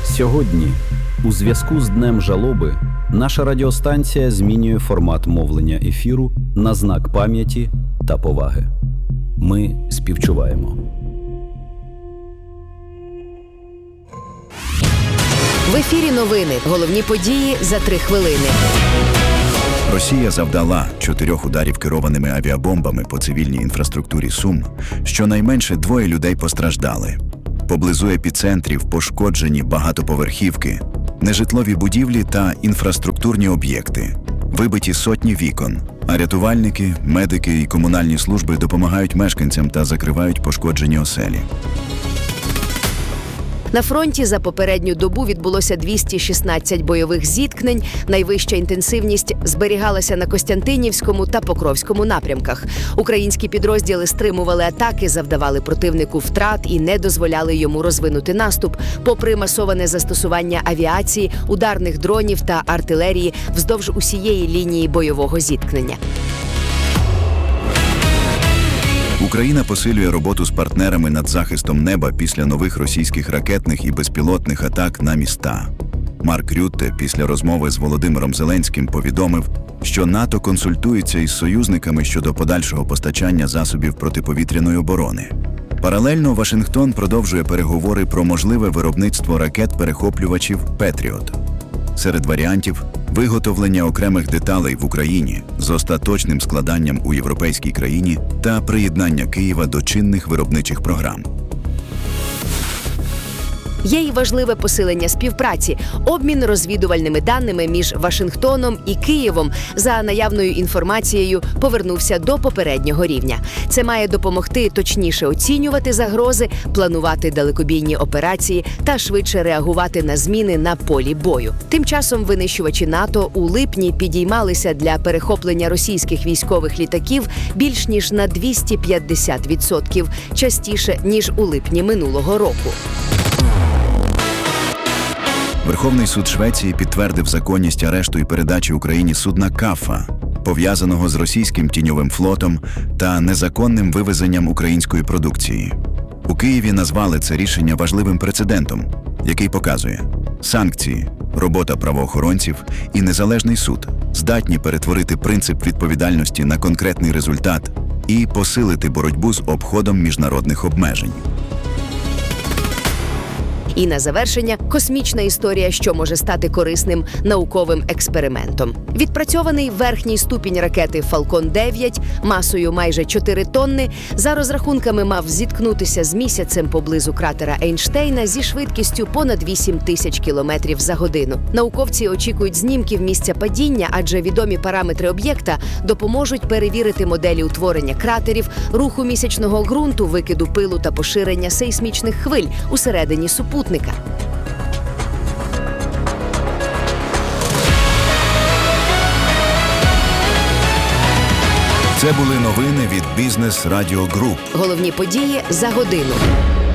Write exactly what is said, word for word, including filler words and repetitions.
Сьогодні, у зв'язку з Днем жалоби, наша радіостанція змінює формат мовлення ефіру на знак пам'яті та поваги. Ми співчуваємо. В ефірі новини. Головні події за три хвилини. Росія завдала чотирьох ударів керованими авіабомбами по цивільній інфраструктурі Сум. Щонайменше двоє людей постраждали. Поблизу епіцентрів пошкоджені багатоповерхівки, нежитлові будівлі та інфраструктурні об'єкти. Вибиті сотні вікон, а рятувальники, медики і комунальні служби допомагають мешканцям та закривають пошкоджені оселі. На фронті за попередню добу відбулося двісті шістнадцять бойових зіткнень. Найвища інтенсивність зберігалася на Костянтинівському та Покровському напрямках. Українські підрозділи стримували атаки, завдавали противнику втрат і не дозволяли йому розвинути наступ, попри масоване застосування авіації, ударних дронів та артилерії вздовж усієї лінії бойового зіткнення. Україна посилює роботу з партнерами над захистом неба після нових російських ракетних і безпілотних атак на міста. Марк Рютте після розмови з Володимиром Зеленським повідомив, що НАТО консультується із союзниками щодо подальшого постачання засобів протиповітряної оборони. Паралельно Вашингтон продовжує переговори про можливе виробництво ракет-перехоплювачів «Петріот». Серед варіантів – виготовлення окремих деталей в Україні з остаточним складанням у європейській країні та приєднання Києва до чинних виробничих програм. Є й важливе посилення співпраці. Обмін розвідувальними даними між Вашингтоном і Києвом за наявною інформацією повернувся до попереднього рівня. Це має допомогти точніше оцінювати загрози, планувати далекобійні операції та швидше реагувати на зміни на полі бою. Тим часом винищувачі НАТО у липні підіймалися для перехоплення російських військових літаків більш ніж на двісті п'ятдесят відсотків частіше, ніж у липні минулого року. Верховний суд Швеції підтвердив законність арешту і передачі Україні судна «Кафа», пов'язаного з російським тіньовим флотом та незаконним вивезенням української продукції. У Києві назвали це рішення важливим прецедентом, який показує – санкції, робота правоохоронців і незалежний суд здатні перетворити принцип відповідальності на конкретний результат і посилити боротьбу з обходом міжнародних обмежень. І на завершення – космічна історія, що може стати корисним науковим експериментом. Відпрацьований верхній ступінь ракети «Фалкон дев'ять» масою майже чотири тонни за розрахунками мав зіткнутися з місяцем поблизу кратера Ейнштейна зі швидкістю понад вісім тисяч кілометрів за годину. Науковці очікують знімків місця падіння, адже відомі параметри об'єкта допоможуть перевірити моделі утворення кратерів, руху місячного ґрунту, викиду пилу та поширення сейсмічних хвиль усередині супутника. Це були новини від Бізнес Радіо Груп. Головні події за годину.